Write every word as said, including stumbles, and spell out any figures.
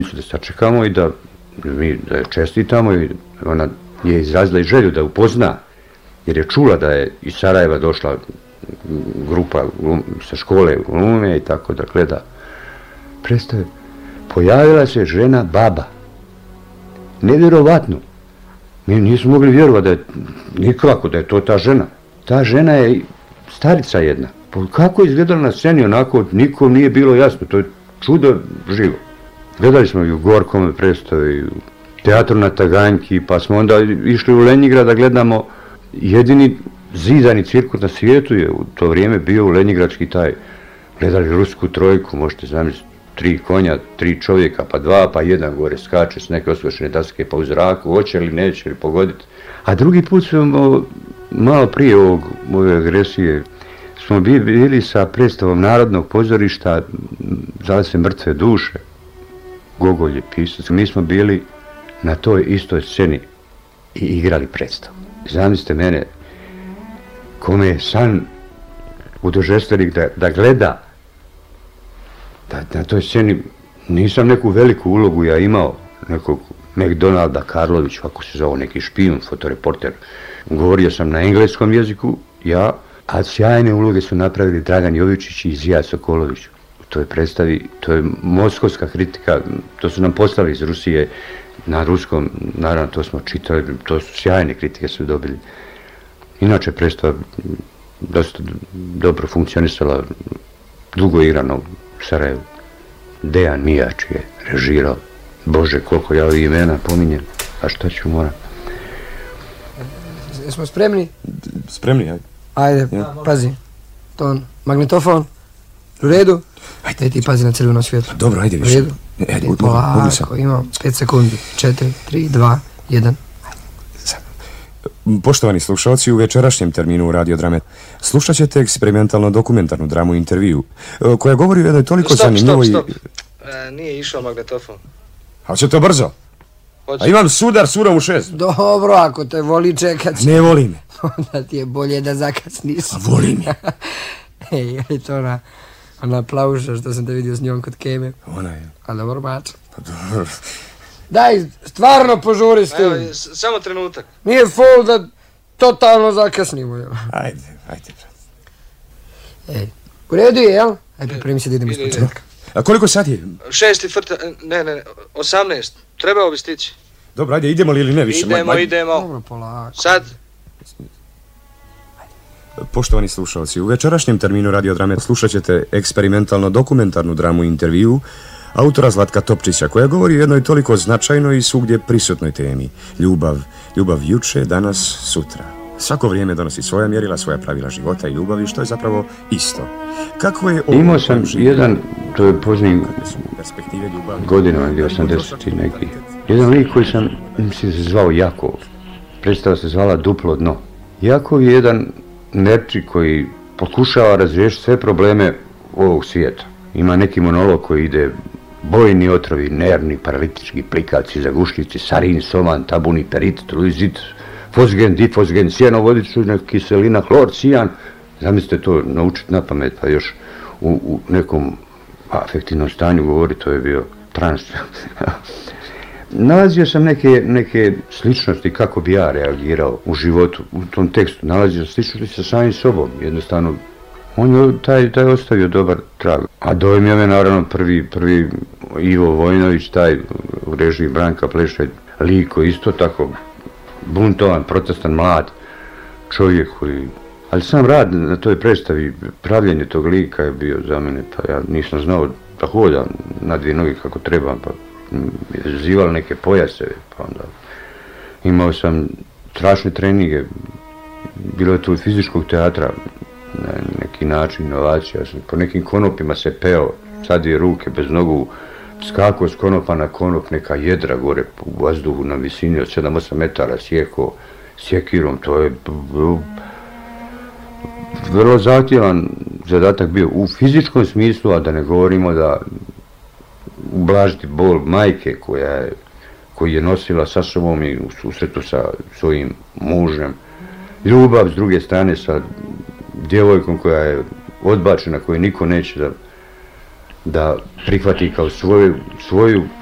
da sačekamo i da mi da je čestitamo i ona je izrazila i želju da upozna, jer je čula da je iz Sarajeva došla grupa sa škole glume i tako da gleda predstave. Pojavila se žena baba. Nevjerovatno. Mi nismo mogli vjerovati da je nikako da je to ta žena. Ta žena je starica jedna. Kako je izgledala na sceni onako, nikom nije bilo jasno. To je čudo živo. Gledali smo i u Gorkome predstave, i u teatru na Taganjki, pa smo onda išli u Lenjingrad da gledamo. Jedini zidani cirkus na svijetu je u to vrijeme bio u Lenjingradski taj. Gledali rusku trojku, možete zamisliti, tri konja, tri čovjeka, pa dva, pa jedan gore skače s neke osvešene daske pa u zraku, hoće li, neće li pogoditi. A drugi put smo, malo prije ovog, ove agresije, smo bili sa predstavom Narodnog pozorišta, zove se Mrtve duše, Gogolj je pisac. Mi smo bili na toj istoj sceni i igrali predstavu. Zamislite mene, kome je san udožestvenik da, da gleda, da na toj sceni nisam neku veliku ulogu ja imao, nekog McDonalda Karlović, ako se zove neki špijun, fotoreporter. Govorio sam na engleskom jeziku, ja, a sjajne uloge su napravili Dragan Jovičić i Zija Sokolović. U toj predstavi, to je moskovska kritika, to su nam poslali iz Rusije na ruskom, naravno to smo čitali, to su sjajne kritike su dobili. Inače predstava dosta dobro funkcionisala, dugo igrano u Sarajevu. Dejan Mijač je režirao. Bože, koliko ja ovih imena pominjem. A šta ću moram? Jesmo spremni? Spremni, ajde. Ajde, ja. Pazi. Ton, magnetofon. U redu? Ajde, ti pazi na crveno svjetlo. Dobro, ajde više. U redu? Ajde, polako, imam pet sekundi. četiri, tri, dva, jedan. Poštovani slušalci, u večerašnjem terminu Radio Drame slušat ćete eksperimentalno dokumentarnu dramu intervju, koja govori o jednoj toliko stop, zanimljivoj... Stop, stop, stop. E, nije išao magnetofon. A će to brzo? Hoće. A imam sudar surom u šest. Dobro, ako te voli čekat. Ne voli me. Onda ti je bolje da zakasniš. A voli me. Ej, je to ona, ona plauša što sam te vidio s njom kod Keme. Ona je. A dobro, mač. Pa dobro. Daj, stvarno požuri s tim. Evo, samo trenutak. Nije fol da totalno zakasnimo. Jel? Ajde, ajde. Ej, u redu je, jel? Ajde, pripremi se da idemo iz početka. A koliko sad je? Šest i frta, ne, ne, osamnaest. Trebao bi stići. Dobro, ajde, idemo li ili ne više? Idemo, Maj... idemo. Dobro, polako. Sad. Poštovani slušalci, u večerašnjem terminu radiodrame slušat ćete eksperimentalno dokumentarnu dramu intervju autora Zlatka Topčića, koja govori o jednoj toliko značajnoj i svugdje prisutnoj temi. Ljubav. Ljubav juče, danas, sutra. Svako vrijeme donosi svoja mjerila, svoja pravila života i ljubavi, što je zapravo isto. Kako je ovo... Imao sam jedan, to je poznijim godinama, gdje osamdeseti neki. Jedan lik koji sam, mislim, se zvao Jakov. Predstava se zvala Duplo dno. Jakov je jedan nerčik koji pokušava razriješiti sve probleme ovog svijeta. Ima neki monolog koji ide bojni otrovi, nervni, paralitički plikaci, zagušljivci, sarin, soman, tabuni, perit, truizit, fosgen, difosgen, cijanovodična kiselina, hlor, cijan. Zamislite to naučiti na pamet, pa još u, u nekom afektivnom stanju govori, to je bio trans. Nalazio sam neke, neke sličnosti kako bi ja reagirao u životu, u tom tekstu. Nalazio sam sličnosti sa samim sobom, jednostavno. On je taj, taj ostavio dobar trag. A dojmio me naravno prvi, prvi Ivo Vojnović, taj u režiji Branka Plešaj, liko isto tako buntovan, protestan, mlad čovjek koji... Ali sam rad na toj predstavi, pravljenje tog lika je bio za mene, pa ja nisam znao da hodam na dvije noge kako trebam, pa zivali neke pojaseve, pa onda imao sam strašne treninge, bilo je tu fizičkog teatra, na neki način inovacija, po nekim konopima se peo, sad je ruke bez nogu, skakao s konopa na konop, neka jedra gore u vazduhu na visini od sedam osam metara, sjekao sjekirom, to je vrlo zahtjevan zadatak bio u fizičkom smislu, a da ne govorimo da ublažiti bol majke koja je, koji je nosila sa sobom i u susretu sa svojim mužem, ljubav s druge strane sa djevojkom koja je odbačena, koju niko neće da, da prihvati kao svoju, svoju